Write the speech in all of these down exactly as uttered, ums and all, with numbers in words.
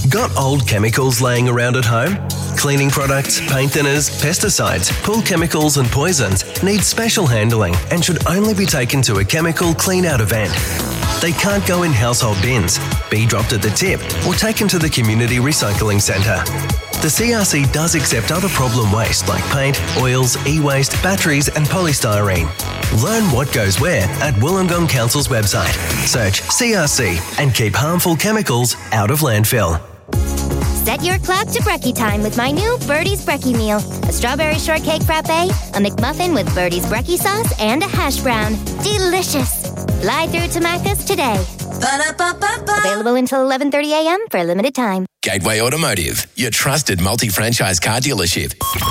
Got old chemicals laying around at home? Cleaning products, paint thinners, pesticides, pool chemicals and poisons need special handling and should only be taken to a chemical clean-out event. They can't go in household bins, be dropped at the tip or taken to the community recycling centre. The C R C does accept other problem waste like paint, oils, e-waste, batteries and polystyrene. Learn what goes where at Wollongong Council's website. Search C R C and keep harmful chemicals out of landfill. Set your clock to brekkie time with my new Birdie's Brekkie meal. A strawberry shortcake frappe, a McMuffin with Birdie's Brekkie sauce, and a hash brown. Delicious. Fly through to Macca's today. Ba-da-ba-ba-ba. Available until eleven thirty a.m. for a limited time. Gateway Automotive, your trusted multi-franchise car dealership.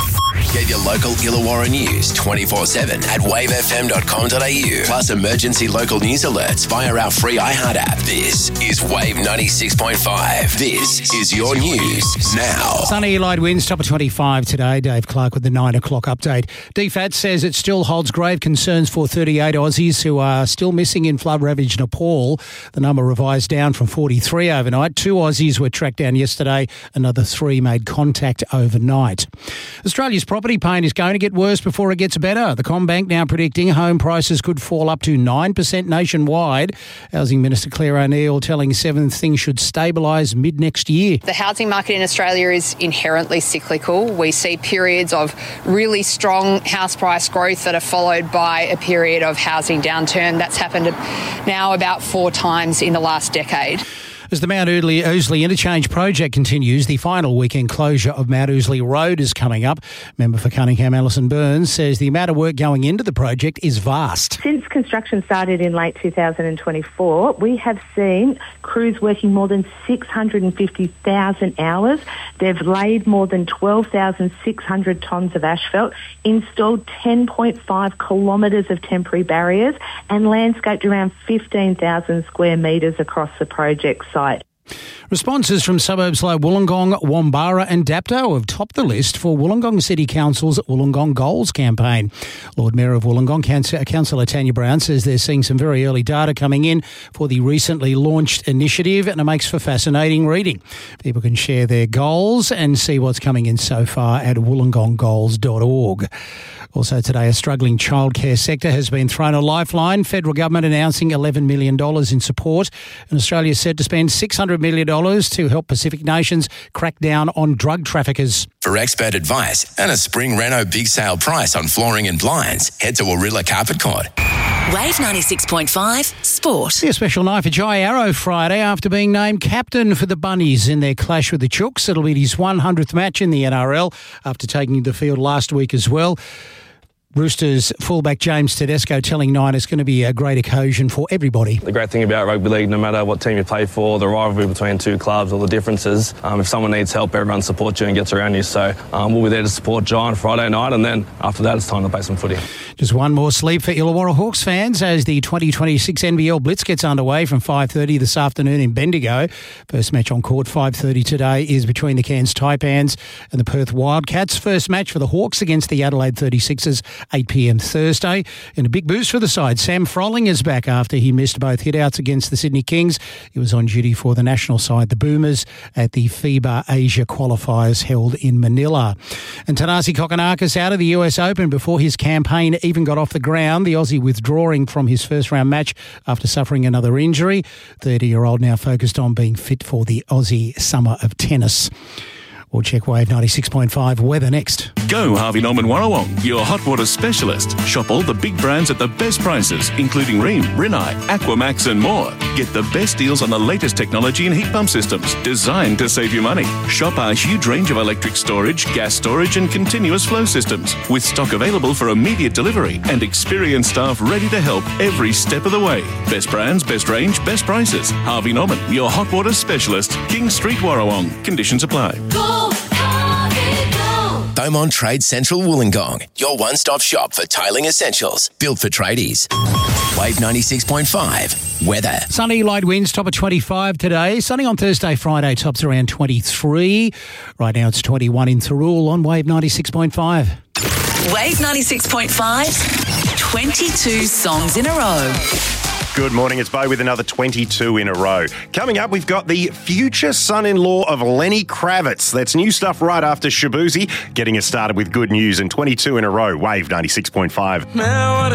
Get your local Illawarra news twenty-four seven at wave f m dot com dot a u. Plus emergency local news alerts via our free iHeart app. This is Wave ninety-six point five. This is your news now. Sunny light winds, top of twenty-five today. Dave Clark with the nine o'clock update. D FAT says it still holds grave concerns for thirty-eight Aussies who are still missing in flood-ravaged Nepal. The number revised down from forty-three overnight. Two Aussies were tracked down yesterday. Another three made contact overnight. Australia's property pain is going to get worse before it gets better. The CommBank now predicting home prices could fall up to nine percent nationwide. Housing Minister Claire O'Neill telling Seven things should stabilise mid-next year. The housing market in Australia is inherently cyclical. We see periods of really strong house price growth that are followed by a period of housing downturn. That's happened now about four times in the last decade. As the Mount Ousley Interchange project continues, the final weekend closure of Mount Ousley Road is coming up. Member for Cunningham, Alison Burns, says the amount of work going into the project is vast. Since construction started in late two thousand twenty-four, we have seen crews working more than six hundred fifty thousand hours. They've laid more than twelve thousand six hundred tonnes of asphalt, installed ten point five kilometres of temporary barriers and landscaped around fifteen thousand square metres across the project site. Responses from suburbs like Wollongong, Wombara and Dapto have topped the list for Wollongong City Council's Wollongong Goals campaign. Lord Mayor of Wollongong, Councillor Tanya Brown, says they're seeing some very early data coming in for the recently launched initiative, and it makes for fascinating reading. People can share their goals and see what's coming in so far at wollongong goals dot org. Also today, a struggling childcare sector has been thrown a lifeline. Federal government announcing eleven million dollars in support, and Australia is set to spend six hundred million dollars to help Pacific nations crack down on drug traffickers. For expert advice and a spring Renault big sale price on flooring and blinds, head to Warilla Carpet Court. Wave ninety-six point five Sport. A special night for Jai Arrow Friday after being named captain for the Bunnies in their clash with the Chooks. It'll be his one hundredth match in the N R L after taking the field last week as well. Roosters fullback James Tedesco telling Nine it's going to be a great occasion for everybody. The great thing about rugby league, no matter what team you play for, the rivalry between two clubs, all the differences, um, if someone needs help, everyone supports you and gets around you. So um, we'll be there to support Jai on Friday night, and then after that it's time to play some footy. Just one more sleep for Illawarra Hawks fans as the twenty twenty-six N B L Blitz gets underway from five thirty this afternoon in Bendigo. First match on court five thirty today is between the Cairns Taipans and the Perth Wildcats. First match for the Hawks against the Adelaide thirty-sixers, eight p.m. Thursday. And a big boost for the side. Sam Frolling is back after he missed both hit-outs against the Sydney Kings. He was on duty for the national side, the Boomers, at the FIBA Asia qualifiers held in Manila. And Thanasi Kokkinakis out of the U S Open before his campaign even got off the ground. The Aussie withdrawing from his first round match after suffering another injury. thirty-year-old now focused on being fit for the Aussie Summer of Tennis. We'll check Wave ninety-six point five weather next. Go Harvey Norman Warrawong, your hot water specialist. Shop all the big brands at the best prices, including Rheem, Rinnai, Aquamax and more. Get the best deals on the latest technology and heat pump systems designed to save you money. Shop our huge range of electric storage, gas storage and continuous flow systems with stock available for immediate delivery and experienced staff ready to help every step of the way. Best brands, best range, best prices. Harvey Norman, your hot water specialist. King Street, Warrawong. Conditions apply. Go, Harvey, go. Beaumont Trade Central Wollongong, your one-stop shop for tiling essentials. Built for tradies. Wave ninety-six point five. Weather. Sunny, light winds, top of twenty-five today. Sunny on Thursday, Friday, tops around twenty-three. Right now it's twenty-one in Thirroul on Wave ninety-six point five. Wave ninety-six point five, twenty-two songs in a row. Good morning, it's Bo with another twenty-two in a row. Coming up, we've got the future son-in-law of Lenny Kravitz. That's new stuff right after Shabuzi, getting us started with good news and twenty-two in a row. Wave ninety-six point five. Now what